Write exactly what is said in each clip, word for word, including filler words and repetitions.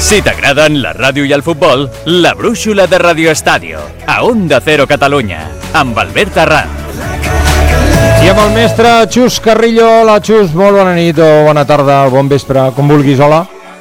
Si t'agraden la ràdio i el futbol, la brúixola de Radio Estadio, a Onda Cero Catalunya, amb Albert Arranz. I amb el mestre Xus Carrillo. Hola, Xus, molt bona nit o bona tarda, bon vespre, com vulguis, hola.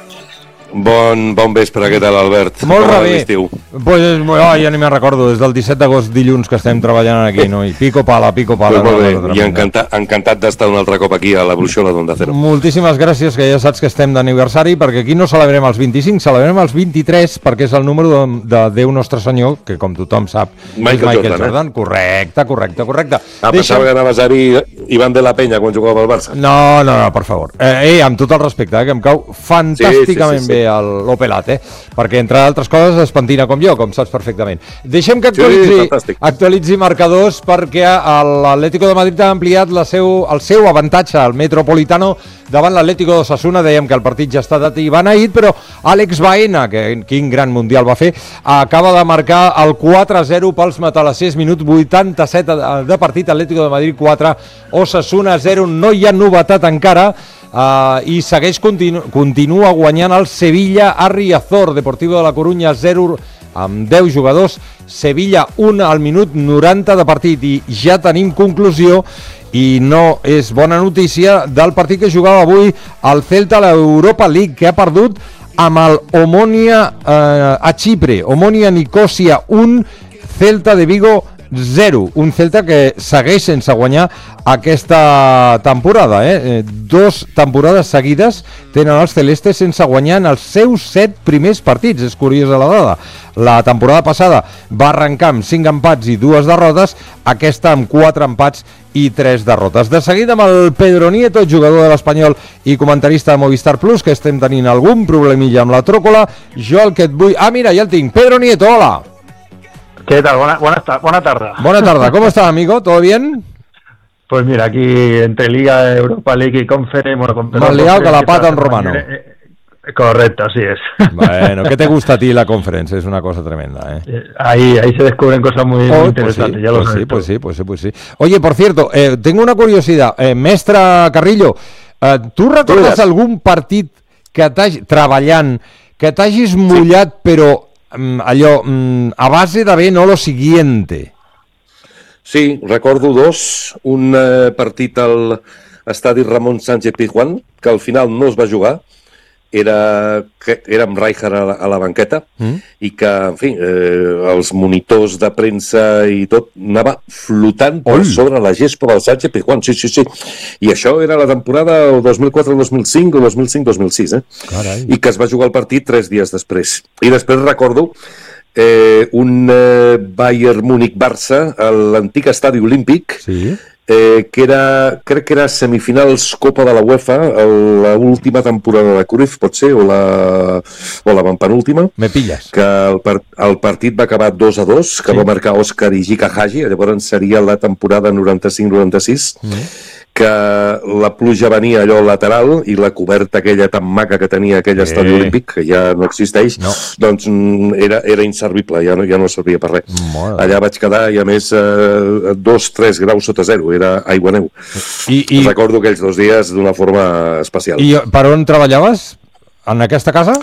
Bon, bon vespre, què tal, Albert? Molt bé. Pues, oh, ja ni me'n recordo, des del disset d'agost, dilluns, que estem treballant aquí, no? I pico pala, pico pala. Pues molt bé, i encantat, encantat d'estar un altre cop aquí a la brúixola d'Onda Cero. Moltíssimes gràcies, que ja saps que estem d'aniversari, perquè aquí no celebrem els vint-i-cinc, celebrem els vint-i-tres, perquè és el número de, de Déu Nostre Senyor, que com tothom sap, Michael, és Michael Jordan. Jordan. Eh? Correcte, correcte, correcte. Ah, Deixa... pensava que anaves a dir Iván de la Peña quan jugava al Barça. No, no, no, per favor. Eh, eh, amb tot el respecte, eh, que em cau fantàsticament sí, sí, sí, sí. bé l'Opelat, eh? Perquè, entre altres coses, es pentina com jo, com saps perfectament. Deixem que actualitzi, sí, actualitzi marcadors, perquè l'Atlético de Madrid ha ampliat la seu, el seu avantatge al Metropolitano davant l'Atlético d'Osasuna. Dèiem que el partit ja està dat i beneït, però Àlex Baena, que quin gran mundial va fer, acaba de marcar el quatre a zero pels matalassers, minut vuitanta-set de partit, Atlético de Madrid quatre, Osasuna zero, no hi ha novetat encara. Uh, i segueix, continu, continua guanyant el Sevilla a Riazor, Deportivo de la Corunya zero amb deu jugadors, Sevilla un al minut noranta de partit, i ja tenim conclusió, i no és bona notícia, del partit que jugava avui el Celta a l'Europa League, que ha perdut amb el Omonia uh, a Xipre, Omonia Nicosia un, Celta de Vigo zero, un Celta que segueix sense guanyar aquesta temporada, eh? Dos temporades seguides tenen els celestes sense guanyar en els seus set primers partits, és curiosa la dada. La temporada passada va arrencar amb cinc empats i dues derrotes, aquesta amb quatre empats i tres derrotes. De seguida amb el Pedro Nieto, jugador de l'Espanyol i comentarista de Movistar Plus, que estem tenint algun problemilla amb la tròcola. Jo el que et vull... Ah, mira, ja el tinc. Pedro Nieto, hola. ¿Qué tal? Buena, buena, buena tarde. Buena tarde. ¿Cómo estás, amigo? ¿Todo bien? Pues mira, aquí entre Liga, Europa League y Conference... Bueno, con, más liado que la pata en romano. Eh, eh, correcto, así es. Bueno, ¿qué te gusta a ti la Conference? Es una cosa tremenda, ¿eh? eh ahí, ahí se descubren cosas muy, oh, muy interesantes, pues sí, ya lo pues sé. Sí, pues sí, pues sí, pues sí. Oye, por cierto, eh, tengo una curiosidad. Eh, mestre Carrillo, eh, tu recordes algun partit que t'hagi... treballant, que t'hagis mullat, sí. però... allò, a base de bé, no lo siguiente. Sí, recordo dos. Un eh, partit al estadi Ramon Sánchez Pizjuán, que al final no es va jugar, era, que, era amb Rijkaard a, la, a la banqueta, mm. i que, en fi, eh, els monitors de premsa i tot anava flotant per Oi. sobre la gespa del Sánchez Pizjuán, sí, sí, sí. I això era la temporada dos mil quatre dos mil cinc o dos mil cinc dos mil sis, eh? Carai. I que es va jugar el partit tres dies després. I després recordo eh, un eh, Bayern Múnich-Barça a l'antic estadi olímpic, sí. Eh, que era, crec que era semifinals Copa de la UEFA, l'última temporada de Cruyff, pot ser, o la, o la penúltima. Me pilles. Que el, el partit va acabar dos a dos, que sí. va marcar Òscar i Jica Hagi, llavors seria la temporada noranta-cinc noranta-sis, mm. que la pluja venia allò lateral i la coberta aquella tan maca que tenia aquell eh. estadi olímpic, que ja no existeix, no. doncs era, era inservible, ja no, ja no servia per res. Mola. Allà vaig quedar, i a més, eh, dos, tres graus sota zero, era aigua neu. I, i... Recordo aquells dos dies d'una forma especial. I per on treballaves? En aquesta casa?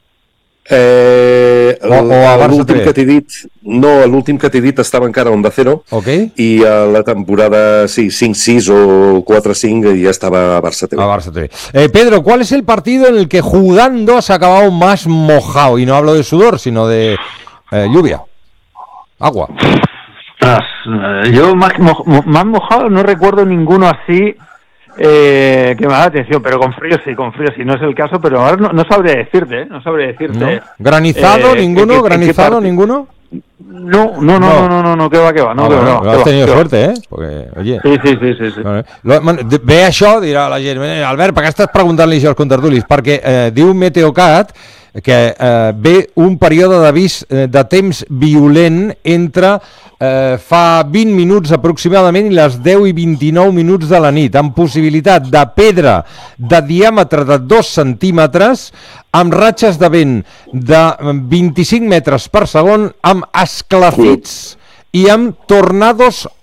Eh, o, o a l'últim que t'he dit, no, l'últim que t'he dit estava encara a Onda Cero, okay. i a la temporada sí, cinc sis o quatre cinc ja estava a Barça T V. A Barça T V. Eh, Pedro, ¿cuál es el partido en el que jugando has acabado más mojado? Y no hablo de sudor, sino de eh, lluvia, agua. Eh, yo más, mo, más mojado no recuerdo ninguno así. Eh, que me da atención, pero con frío sí, con frío sí, no es el caso, pero ahora no, no sabría decirte, ¿eh? no sabría decirte. ¿No? ¿Granizado eh, ninguno? ¿Qué, ¿Granizado qué ninguno? No, no, no, no, no, no, no, que va, que va, no, ah, que bueno, va. Has que tenido va, suerte, ¿eh? Porque, oye... Sí, sí, sí, sí. sí. Vale. Ve això, dirà la gent, Albert, per què estàs preguntant-li això als contertulis? Perquè eh, diu Meteocat que eh, ve un període d'avís eh, de temps violent entre eh, fa vint minuts aproximadament i les deu i vint-i-nou minuts de la nit, amb possibilitat de pedra de diàmetre de dos centímetres, amb ratxes de vent de vint-i-cinc metres per segon, amb esclafits i amb tornados